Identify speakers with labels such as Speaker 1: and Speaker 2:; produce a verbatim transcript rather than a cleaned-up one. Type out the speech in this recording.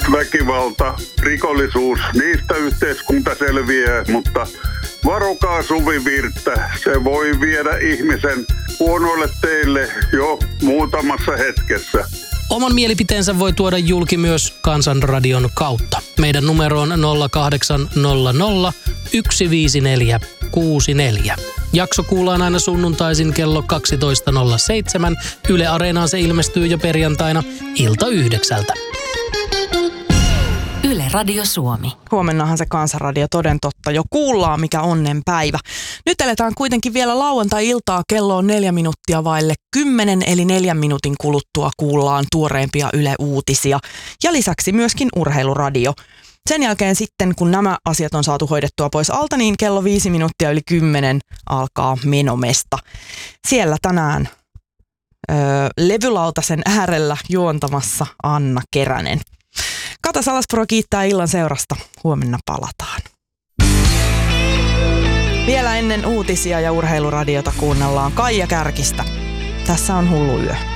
Speaker 1: väkivalta, rikollisuus, niistä yhteiskunta selviää, mutta varokaa Suvivirttä, se voi viedä ihmisen huonoille teille jo muutamassa hetkessä.
Speaker 2: Oman mielipiteensä voi tuoda julki myös Kansanradion kautta. Meidän numero on nolla kahdeksan nolla nolla yksi viisi neljä kuusi neljä. Jakso kuullaan aina sunnuntaisin kello kaksitoista nolla seitsemän. Yle Areenaan se ilmestyy jo perjantaina ilta yhdeksältä.
Speaker 3: Yle Radio Suomi.
Speaker 4: Huomennahan se Kansanradio toden totta jo kuullaan, mikä onnen päivä. Nyt eletään kuitenkin vielä lauantai-iltaa, kello on neljä minuuttia vaille kymmenen, eli neljän minuutin kuluttua kuullaan tuoreimpia Yle-uutisia. Ja lisäksi myöskin Urheiluradio. Sen jälkeen sitten, kun nämä asiat on saatu hoidettua pois alta, niin kello viisi minuuttia yli kymmenen alkaa Menomesta. Siellä tänään öö, levylautasen äärellä juontamassa Anna Keränen. Kata Salaspuro kiittää illan seurasta. Huomenna palataan. Vielä ennen uutisia ja Urheiluradiota kuunnellaan Kaija Kärkistä. Tässä on Hullu yö.